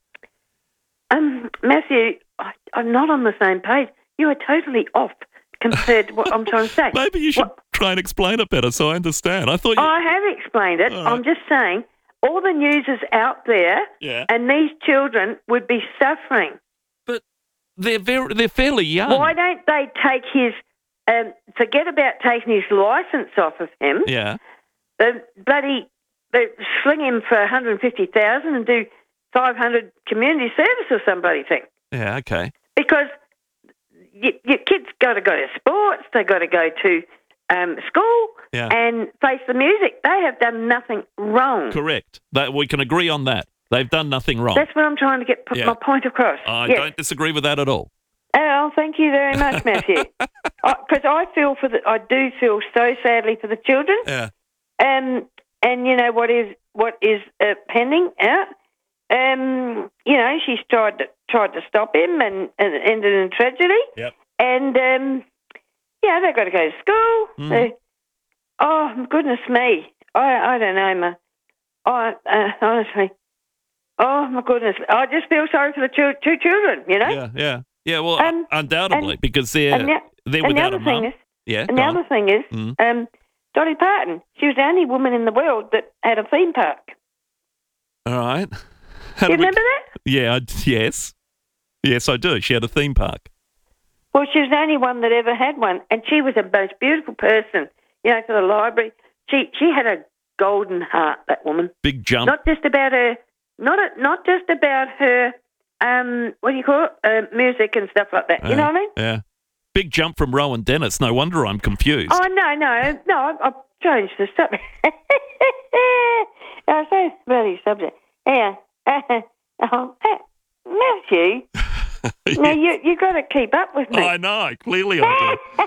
Um, Matthew, I, I'm not on the same page. You are totally off compared to what I'm trying to say. Maybe you should try and explain it better so I understand. I thought you... I have explained it. All right. I'm just saying all the news is out there, Yeah. and these children would be suffering. They're very, they're fairly young. Why don't they take his, um, forget about taking his licence off of him, Yeah. uh, bloody uh, sling him for one hundred fifty thousand dollars and do five hundred community service or some bloody thing. Yeah, okay. Because y- your kids got to go to sports, they got to go to um, school Yeah. and face the music. They have done nothing wrong. Correct. That we can agree on that. They've done nothing wrong. That's what I'm trying to get put Yeah. my point across. I Yes. don't disagree with that at all. Oh, thank you very much, Matthew. Because I feel for the, I do feel so sadly for the children. Yeah. Um, and you know what is what is uh, pending out. Um, you know, she's tried to tried to stop him, and, and it ended in tragedy. Yep. And um, yeah, they've got to go to school. Mm. They- oh goodness me, I I don't know, ma. I uh, honestly, oh my goodness, I just feel sorry for the two, two children. You know. Yeah, yeah. Yeah, well, Um, undoubtedly, and- because they're, and the- they're and the without a other thing mum. is- Yeah, And go the on. other thing is, Mm. um, Dolly Parton, she was the only woman in the world that had a theme park. All right. How Do you do we- remember that? Yeah, I, yes. Yes, I do. She had a theme park. Well, she was the only one that ever had one, and she was a most beautiful person. You know, for the library, she she had a golden heart. That woman. Big jump. Not just about her, not a, not just about her. Um, what do you call it? Uh, music and stuff like that. You know what I mean? Yeah. Big jump from Rowan Dennis. No wonder I'm confused. Oh no, no, no! I, I've changed the subject. I say bloody subject. Yeah. oh, uh, Matthew. No, you you got to keep up with me. I know. Clearly I do.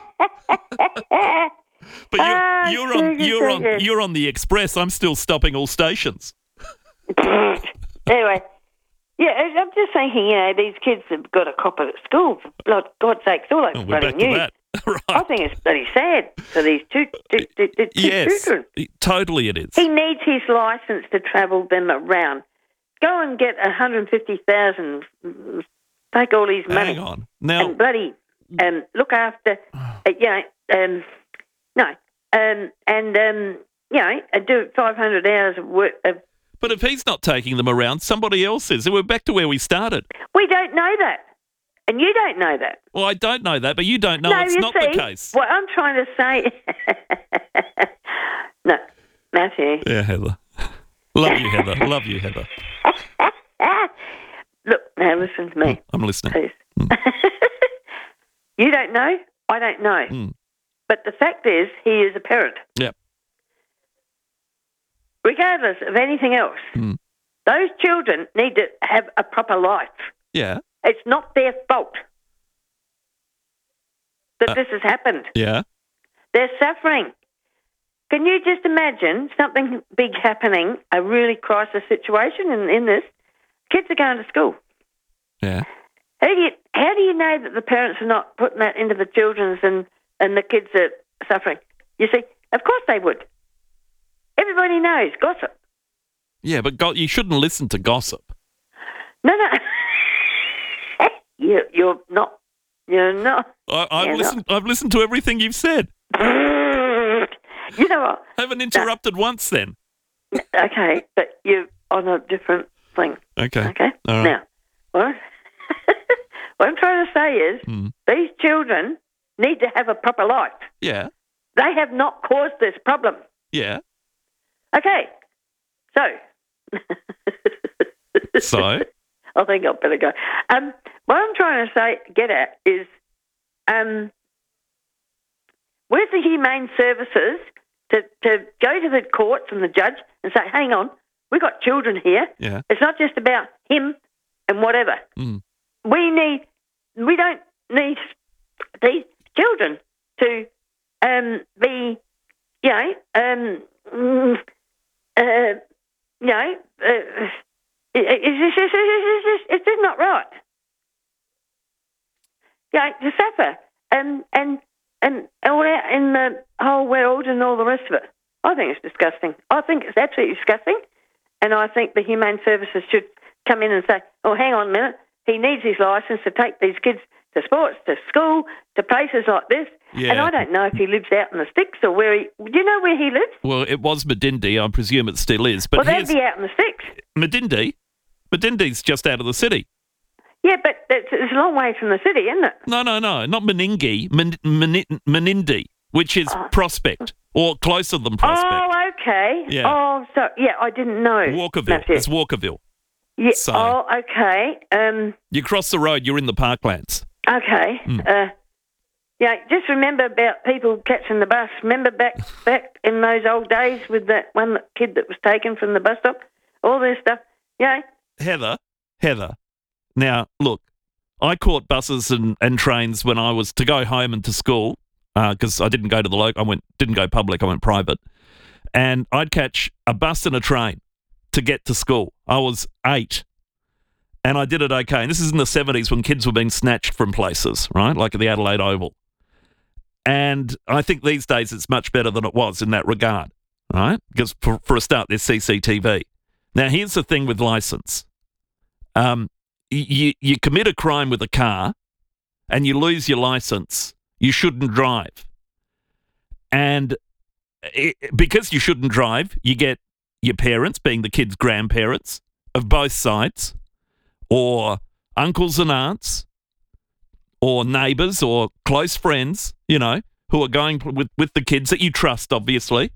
But you're, Ah, you're on sugar, you're on sugar. you're on the express. I'm still stopping all stations. Anyway, yeah, I'm just thinking, you know, these kids have got a cop at school. For blood- God's sakes, all those Oh, we're bloody back to news. that. I think it's bloody sad for these two, two, two, two, two Yes, children. totally it is. He needs his licence to travel them around. Go and get one hundred fifty thousand. Take all his money. Hang on. Now, and bloody um, look after, uh, you know, um, no, um, and um, you know, uh, do five hundred hours of work. Of, but if he's not taking them around, somebody else is. We're back to where we started. we don't know that, and you don't know that. Well, I don't know that, but you don't know no, it's you not see, the case. What I'm trying to say, no, Matthew. Yeah, Heather. Love you, Heather. Love you, Heather. Look, now listen to me. I'm listening. Please. You don't know. I don't know. Mm. But the fact is, he is a parent. Yep. Regardless of anything else, Mm. those children need to have a proper life. Yeah. It's not their fault that Uh, this has happened. Yeah. They're suffering. Can you just imagine something big happening, a really crisis situation in, in this? Kids are going to school. Yeah. How do you how do you know that the parents are not putting that into the children's and, and the kids are suffering? You see, of course they would. Everybody knows gossip. Yeah, but go- you shouldn't listen to gossip. No, no. you, you're not. You're not. I, I've you're listened. I've listened to everything you've said. Not. You know what? I haven't interrupted once. Then. Okay, but you're on a different thing. Okay. Okay. All right. Now, what, what I'm trying to say is, Mm. these children need to have a proper life. Yeah. They have not caused this problem. Yeah. Okay, so So? I think I'd better go. Um, what I'm trying to say, get at, is um, where's the humane services to, to go to the courts and the judge and say, hang on, we've got children here. Yeah. It's not just about him and whatever. Mm. We need, we don't need these children to um, be, you know, um, mm, uh, you know, uh, it's just, it's just, it's just not right. Yeah, to suffer and and and all out in the whole world and all the rest of it. I think it's disgusting. I think it's absolutely disgusting, and I think the Humane Services should come in and say, "Oh, hang on a minute. He needs his licence to take these kids to sports, to school, to places like this." Yeah. And I don't know if he lives out in the sticks or where he... Do you know where he lives? Well, it was Medindi. I presume it still is. But well, here's they'd be out in the sticks. Medindi. Medindi's just out of the city. Yeah, but it's, it's a long way from the city, isn't it? No, no, no. Not Meningi. Men, Men, Menindi, which is Oh. Prospect, or closer than Prospect. Oh, okay. Yeah. Oh, so, yeah, I didn't know. Walkerville. Matthew. It's Walkerville. Yeah. So- Oh, okay. Um, You cross the road, you're in the parklands. okay. Mm. Uh, yeah, just remember about people catching the bus. Remember back back in those old days with that one kid that was taken from the bus stop? All this stuff. Yeah. Heather, Heather. Now, look, I caught buses and, and trains when I was to go home and to school because I didn't go to the local. I went didn't go public. I went private, and I'd catch a bus and a train to get to school. I was eight, and I did it okay. And this is in the seventies when kids were being snatched from places, right, like at the Adelaide Oval. And I think these days it's much better than it was in that regard, right? Because for, for a start, there's C C T V. Now, here's the thing with licence. Um, you, you commit a crime with a car and you lose your licence, you shouldn't drive. And it, because you shouldn't drive, you get your parents, being the kid's grandparents of both sides, or uncles and aunts, or neighbours or close friends, you know, who are going with, with the kids that you trust, obviously,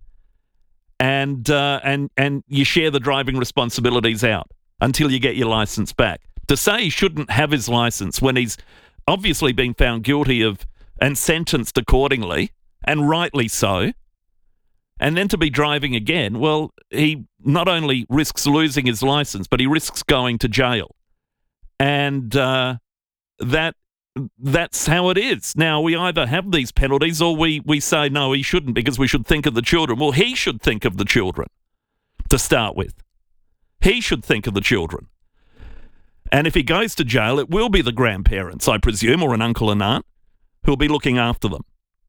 and uh, and and you share the driving responsibilities out until you get your licence back. To say he shouldn't have his licence when he's obviously been found guilty of and sentenced accordingly, and rightly so, and then to be driving again, well, he not only risks losing his licence, but he risks going to jail. And uh, that that's how it is. Now, we either have these penalties or we, we say, no, he shouldn't because we should think of the children. Well, he should think of the children to start with. He should think of the children. And if he goes to jail, it will be the grandparents, I presume, or an uncle and aunt who'll be looking after them.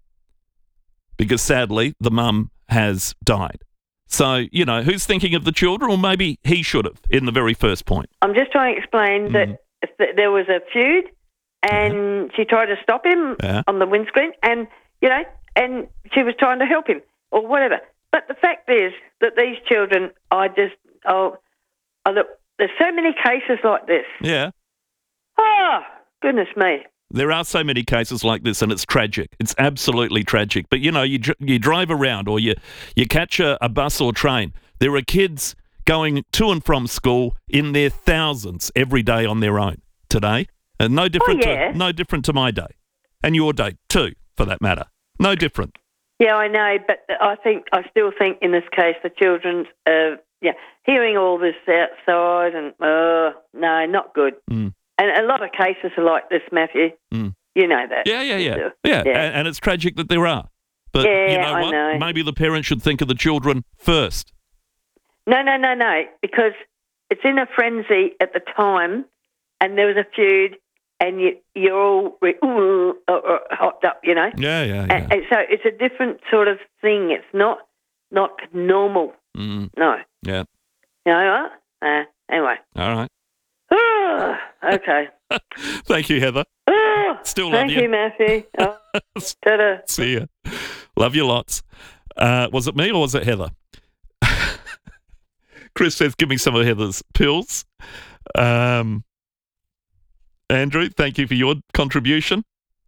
Because sadly, the mum has died. So, you know, who's thinking of the children? Well, maybe he should have in the very first point. I'm just trying to explain that if th- there was a feud and she tried to stop him Yeah. on the windscreen and, you know, and she was trying to help him or whatever. But the fact is that these children, I just, oh, oh look, there's so many cases like this. Yeah. Oh, goodness me. There are so many cases like this, and it's tragic. It's absolutely tragic. But, you know, you dr- you drive around or you, you catch a, a bus or train. There are kids going to and from school in their thousands every day on their own today. And no different, Oh, yeah. to, no different to my day. And your day, too, for that matter. No different. Yeah, I know, but I think I still think in this case the children, uh, yeah, hearing all this outside and uh, no, not good. Mm. And a lot of cases are like this, Matthew. Mm. You know that. Yeah, yeah, yeah. So, Yeah, And, and it's tragic that there are. But you Yeah, know I what? know. Maybe the parents should think of the children first. No, no, no, no, because it's in a frenzy at the time, and there was a feud, and you, you're all re- ooh, uh, uh, hopped up, you know. Yeah, yeah, yeah. And, and so it's a different sort of thing. It's not not normal. Mm. No. Yeah. You know what? Uh, anyway. All right. Okay. Thank you, Heather. Oh, Still love thank you. you, Matthew. Oh, ta-da. See ya. Love you lots. Uh, was it me or was it Heather? Chris says, give me some of Heather's pills. Um, Andrew, thank you for your contribution.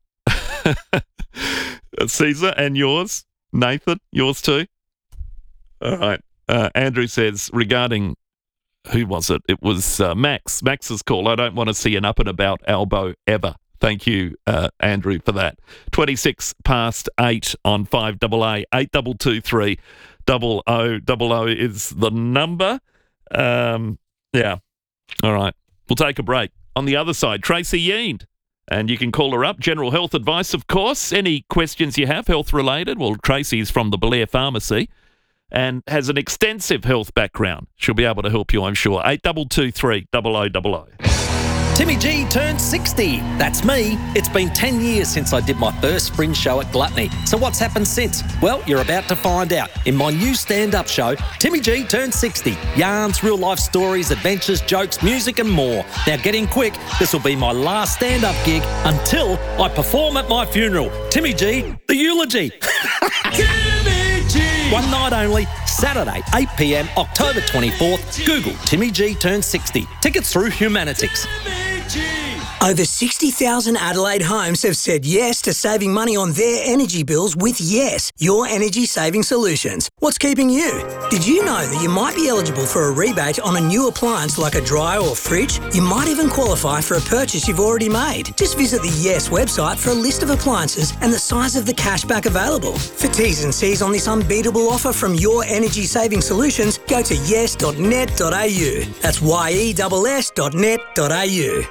Caesar, and yours. Nathan, yours too. All right. Uh, Andrew says, regarding who was it? It was uh, Max. Max's call. I don't want to see an up and about elbow ever. Thank you, uh, Andrew, for that. twenty-six past eight on five double A. eight two two three double O double O is the number. Um, yeah. All right. We'll take a break. On the other side, Tracy Yeend. And you can call her up. General health advice, of course. Any questions you have, health-related? Well, Tracy's from the Belair Pharmacy and has an extensive health background. She'll be able to help you, I'm sure. eight two two three double O double O. Timmy G turned sixty. That's me. It's been ten years since I did my first fringe show at Gluttony. So what's happened since? Well, you're about to find out in my new stand-up show, Timmy G turned sixty. Yarns, real-life stories, adventures, jokes, music and more. Now get in quick. This will be my last stand-up gig until I perform at my funeral. Timmy G, the eulogy. Timmy G! One night only, Saturday, eight p.m, October twenty-fourth. Google Timmy G turned sixty. Tickets through Humanitix. Over sixty thousand Adelaide homes have said yes to saving money on their energy bills with Yes, your energy saving solutions. What's keeping you? Did you know that you might be eligible for a rebate on a new appliance like a dryer or fridge? You might even qualify for a purchase you've already made. Just visit the Yes website for a list of appliances and the size of the cashback available. For T's and C's on this unbeatable offer from your energy saving solutions, go to yes dot net dot a u. That's Y E S S dot net dot a u.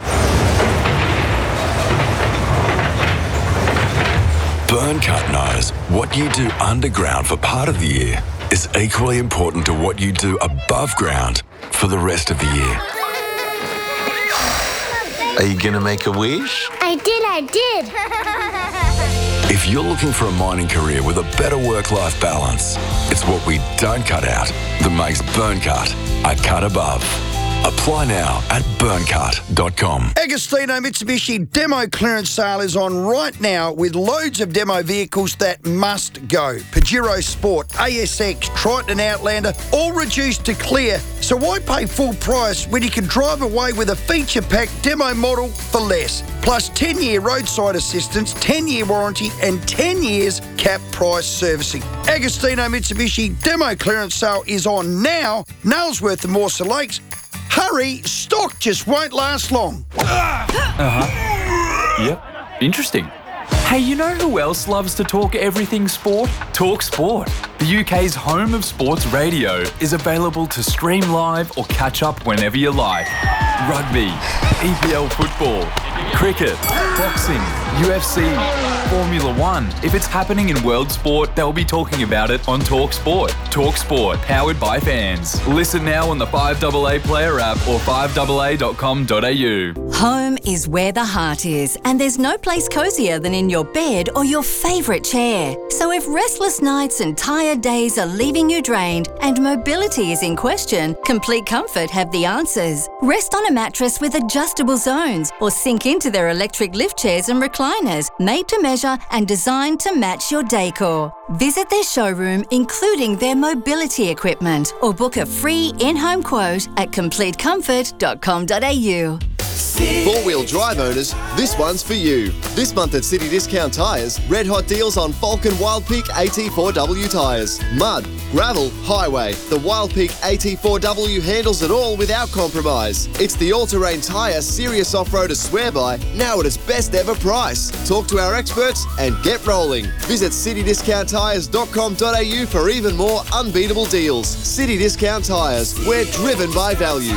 Burncut knows what you do underground for part of the year is equally important to what you do above ground for the rest of the year. Are you going to make a wish? I did, I did. If you're looking for a mining career with a better work-life balance, it's what we don't cut out that makes Burncut a cut above. Apply now at burncut dot com. Agostino Mitsubishi demo clearance sale is on right now with loads of demo vehicles that must go. Pajero Sport, A S X, Triton Outlander, all reduced to clear. So why pay full price when you can drive away with a feature-packed demo model for less? Plus ten-year roadside assistance, ten-year warranty and ten years cap price servicing. Agostino Mitsubishi demo clearance sale is on now. Nailsworth and Mawson Lakes. Hurry, stock just won't last long. Uh-huh. Yep, interesting. Hey, you know who else loves to talk everything sport? Talk Sport. The U K's home of sports radio is available to stream live or catch up whenever you like. Rugby, E P L football, cricket, boxing, U F C, Formula One. If it's happening in world sport, they'll be talking about it on Talk Sport. Talk Sport, powered by fans. Listen now on the five double A Player app or five double A dot com dot a u. Home is where the heart is, and there's no place cosier than in your bed or your favourite chair. So if restless nights and tired days are leaving you drained and mobility is in question, Complete Comfort have the answers. Rest on a mattress with adjustable zones or sink into their electric lift chairs and recliners, made to measure and designed to match your decor. Visit their showroom, including their mobility equipment, or book a free in-home quote at complete comfort dot com dot a u. Four-wheel drive owners, this one's for you. This month at City Discount Tyres, red hot deals on Falcon Wild Peak A T four W tyres. Mud, gravel, highway. The Wild Peak A T four W handles it all without compromise. It's the all-terrain tyre serious off-roaders swear by, now at its best ever price. Talk to our experts and get rolling. Visit city discount tyres dot com dot a u for even more unbeatable deals. City Discount Tyres, we're driven by value.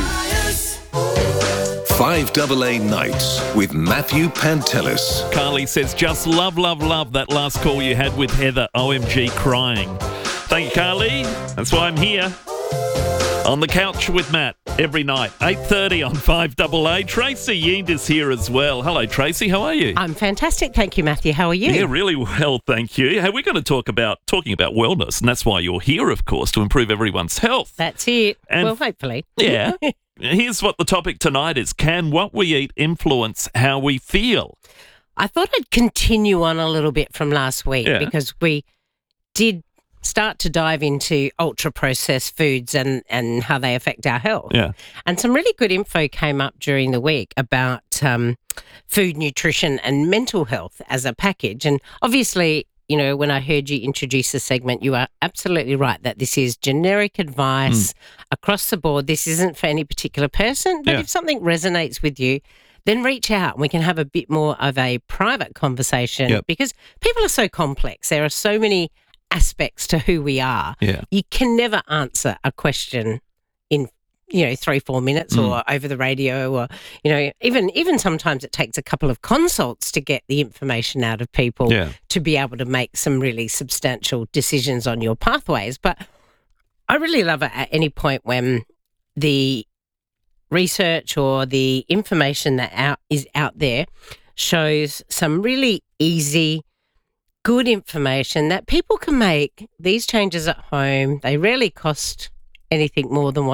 five double A Nights with Matthew Pantelis. Carly says, just love, love, love that last call you had with Heather. O M G crying. Thank you, Carly. That's why I'm here. On the couch with Matt every night, eight thirty on five double A. Tracy Yeend is here as well. Hello, Tracy. How are you? I'm fantastic. Thank you, Matthew. How are you? Yeah, really well, thank you. Hey, we're going to talk about talking about wellness, and that's why you're here, of course, to improve everyone's health. That's it. And well, hopefully. Yeah. Here's what the topic tonight is. Can what we eat influence how we feel? I thought I'd continue on a little bit from last week Yeah. because we did start to dive into ultra-processed foods and, and how they affect our health. Yeah. And some really good info came up during the week about um, food, nutrition and mental health as a package. And obviously you know, when I heard you introduce the segment, you are absolutely right that this is generic advice mm. across the board. This isn't for any particular person, but yeah. if something resonates with you, then reach out and we can have a bit more of a private conversation yep. because people are so complex. There are so many aspects to who we are. Yeah. You can never answer a question in, you know, three, four minutes mm. or over the radio or, you know, even even sometimes it takes a couple of consults to get the information out of people yeah. to be able to make some really substantial decisions on your pathways. But I really love it at any point when the research or the information that out, is out there shows some really easy, good information that people can make these changes at home. They rarely cost anything more than what